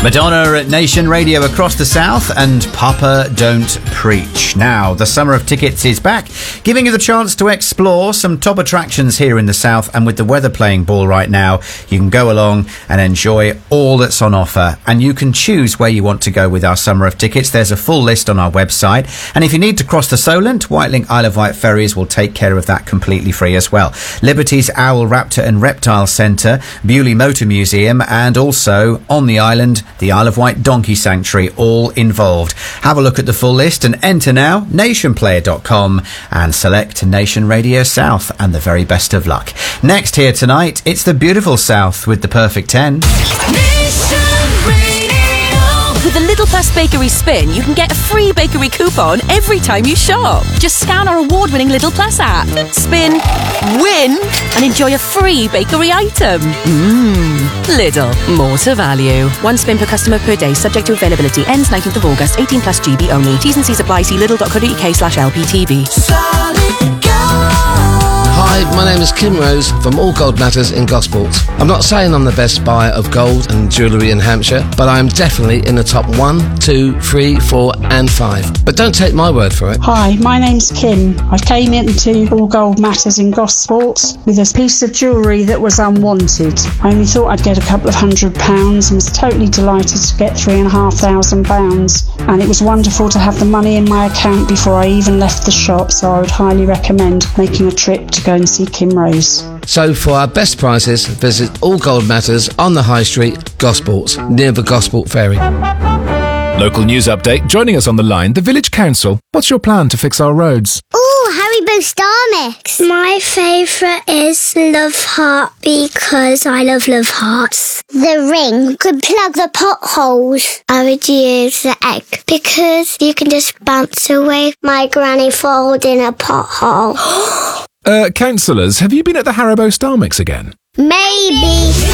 Madonna at Nation Radio across the South and Papa Don't Preach. Now, the Summer of Tickets is back, giving you the chance to explore some top attractions here in the South, and with the weather playing ball right now, you can go along and enjoy all that's on offer, and you can choose where you want to go with our Summer of Tickets. There's a full list on our website, and if you need to cross the Solent, Whitelink Isle of Wight ferries will take care of that completely free as well. Liberty's Owl, Raptor and Reptile Centre, Bewley Motor Museum, and also on the island, the Isle of Wight Donkey Sanctuary, all involved. Have a look at the full list and enter now, nationplayer.com, and select Nation Radio South, and the very best of luck. Next here tonight, it's the beautiful South with the Perfect 10. With the Little Plus Bakery Spin, you can get a free bakery coupon every time you shop. Just scan our award-winning Little Plus app, spin, win, and enjoy a free bakery item. Lidl, more to value. One spin per customer per day, subject to availability. Ends 19th of August, 18 plus GB only. T's and C's apply. See lidl.co.uk/LPTV. Hi, my name is Kim Rose from All Gold Matters in Gosport. I'm not saying I'm the best buyer of gold and jewellery in Hampshire, but I am definitely in the top 1, 2, 3, 4 and 5. But don't take my word for it. Hi, my name's Kim. I came into All Gold Matters in Gosport with a piece of jewellery that was unwanted. I only thought I'd get a couple of £100 and was totally delighted to get £3,500. And it was wonderful to have the money in my account before I even left the shop, so I would highly recommend making a trip to go and see Kim Rose. So for our best prices, visit All Gold Matters on the High Street, Gosport, near the Gosport Ferry. Local news update. Joining us on the line, the Village Council. What's your plan to fix our roads? Ooh, Haribo Star Mix. My favourite is Love Heart because I love hearts. The ring could plug the potholes. I would use the egg because you can just bounce away my granny falling in a pothole. Councillors, have you been at the Haribo Star Mix again? Maybe.